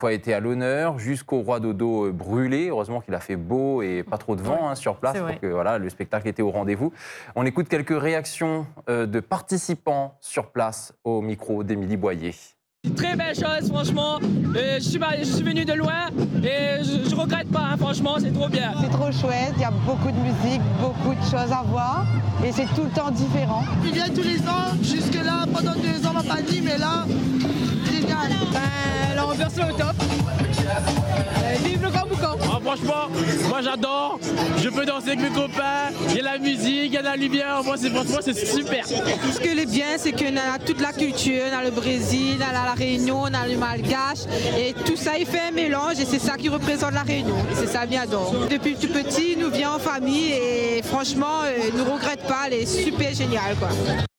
a été à l'honneur, jusqu'au roi dodo brûlé. Heureusement qu'il a fait beau et pas trop de vent sur place, pour que voilà, le spectacle était au rendez-vous. On écoute quelques réactions de participants sur place au micro d'Émilie Boyer. Très belle chose, franchement. Je suis venu de loin et je regrette pas, franchement, c'est trop bien. C'est trop chouette, il y a beaucoup de musique, beaucoup de choses à voir et c'est tout le temps différent. Il vient tous les ans, jusque-là, pendant 2 ans, on m'a pas dit, mais là, génial. L'ambiance est au top. Vive le Grand-Boucan. Franchement, moi j'adore. Je peux danser avec mes copains. Il y a la musique, il y a la lumière. Franchement, c'est super. Ce qui est bien, c'est qu'on a toute la culture, on a le Brésil, on a la Réunion, on a le Malgache. Et tout ça, il fait un mélange et c'est ça qui représente la Réunion. C'est ça, bien donc. Depuis tout petit, nous vient en famille et franchement, ne regrette pas, elle est super géniale, quoi.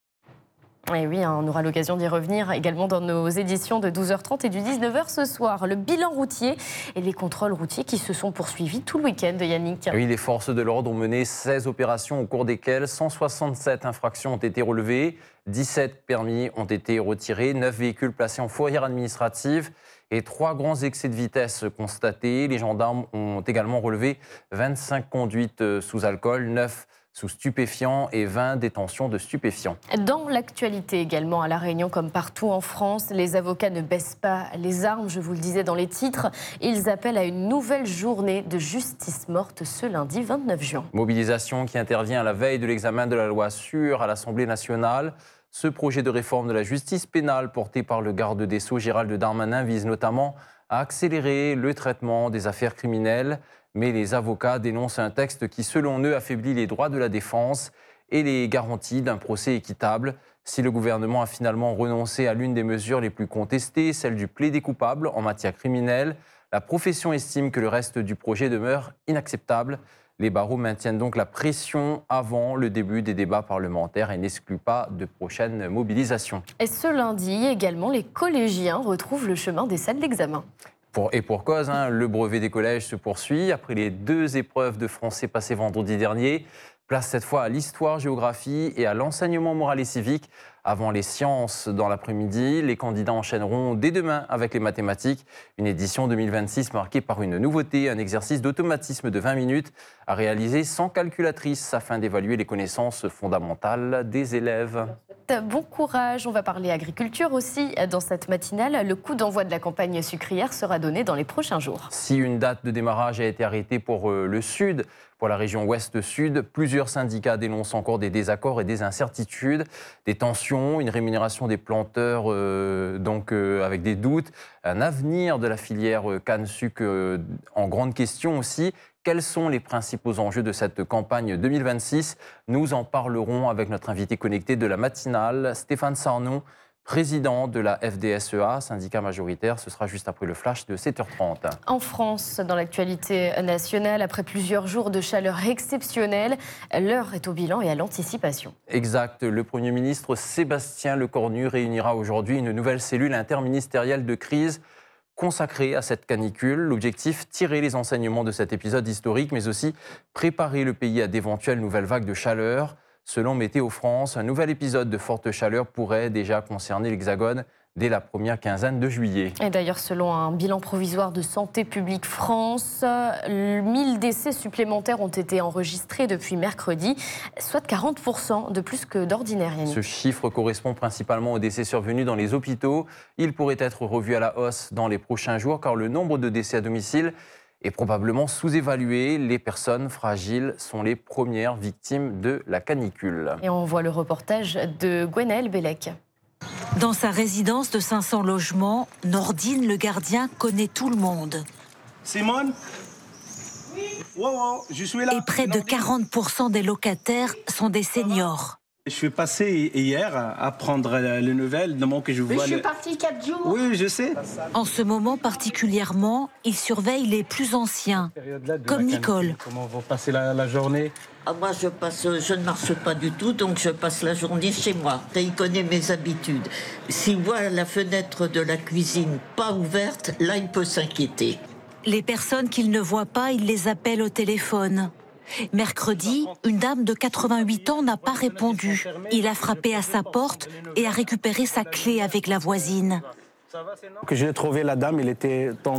Et oui, on aura l'occasion d'y revenir également dans nos éditions de 12h30 et du 19h ce soir. Le bilan routier et les contrôles routiers qui se sont poursuivis tout le week-end, Yannick. Oui, les forces de l'ordre ont mené 16 opérations au cours desquelles 167 infractions ont été relevées, 17 permis ont été retirés, 9 véhicules placés en fourrière administrative et 3 grands excès de vitesse constatés. Les gendarmes ont également relevé 25 conduites sous alcool, 9 sous stupéfiants et 20 détentions de stupéfiants. Dans l'actualité également, à La Réunion comme partout en France, les avocats ne baissent pas les armes, je vous le disais dans les titres. Ils appellent à une nouvelle journée de justice morte ce lundi 29 juin. Mobilisation qui intervient à la veille de l'examen de la loi sûre à l'Assemblée nationale. Ce projet de réforme de la justice pénale porté par le garde des Sceaux Gérald Darmanin vise notamment à accélérer le traitement des affaires criminelles. Mais les avocats dénoncent un texte qui, selon eux, affaiblit les droits de la défense et les garanties d'un procès équitable. Si le gouvernement a finalement renoncé à l'une des mesures les plus contestées, celle du plaider coupable en matière criminelle, la profession estime que le reste du projet demeure inacceptable. Les barreaux maintiennent donc la pression avant le début des débats parlementaires et n'excluent pas de prochaines mobilisations. Et ce lundi également, les collégiens retrouvent le chemin des salles d'examen. Pour cause, le brevet des collèges se poursuit. Après les 2 épreuves de français passées vendredi dernier, place cette fois à l'histoire-géographie et à l'enseignement moral et civique. Avant les sciences dans l'après-midi, les candidats enchaîneront dès demain avec les mathématiques. Une édition 2026 marquée par une nouveauté, un exercice d'automatisme de 20 minutes à réaliser sans calculatrice afin d'évaluer les connaissances fondamentales des élèves. Bon courage, on va parler agriculture aussi dans cette matinale. Le coup d'envoi de la campagne sucrière sera donné dans les prochains jours. Si une date de démarrage a été arrêtée pour le Sud, pour la région Ouest-Sud, plusieurs syndicats dénoncent encore des désaccords et des incertitudes, des tensions, une rémunération des planteurs avec des doutes, un avenir de la filière canne-sucre en grande question aussi. Quels sont les principaux enjeux de cette campagne 2026 ? Nous en parlerons avec notre invité connecté de la matinale, Stéphane Sarnon, président de la FDSEA, syndicat majoritaire. Ce sera juste après le flash de 7h30. En France, dans l'actualité nationale, après plusieurs jours de chaleur exceptionnelle, l'heure est au bilan et à l'anticipation. Exact. Le Premier ministre Sébastien Lecornu réunira aujourd'hui une nouvelle cellule interministérielle de crise consacrée à cette canicule. L'objectif, tirer les enseignements de cet épisode historique, mais aussi préparer le pays à d'éventuelles nouvelles vagues de chaleur. Selon Météo France, un nouvel épisode de forte chaleur pourrait déjà concerner l'Hexagone dès la première quinzaine de juillet. Et d'ailleurs, selon un bilan provisoire de Santé publique France, 1000 décès supplémentaires ont été enregistrés depuis mercredi, soit 40% de plus que d'ordinaire. Ce chiffre correspond principalement aux décès survenus dans les hôpitaux. Il pourrait être revu à la hausse dans les prochains jours car le nombre de décès à domicile est probablement sous-évalué. Les personnes fragiles sont les premières victimes de la canicule. Et on voit le reportage de Gwenaëlle Bellec. Dans sa résidence de 500 logements, Nordine, le gardien, connaît tout le monde. Simone ? Oui. Wow, je suis là. Et près de 40% des locataires sont des seniors. Je suis passé hier à prendre les nouvelles, de que je vois. Mais je suis parti 4 jours. Oui, je sais. En ce moment particulièrement, il surveille les plus anciens, comme Nicole. Comment vous passez la journée ? Moi, je ne marche pas du tout, donc je passe la journée chez moi. Il connaît mes habitudes. S'il voit la fenêtre de la cuisine pas ouverte, là, il peut s'inquiéter. Les personnes qu'il ne voit pas, il les appelle au téléphone. Mercredi, une dame de 88 ans n'a pas répondu. Il a frappé à sa porte et a récupéré sa clé avec la voisine. Que j'ai trouvé la dame, elle était tombée.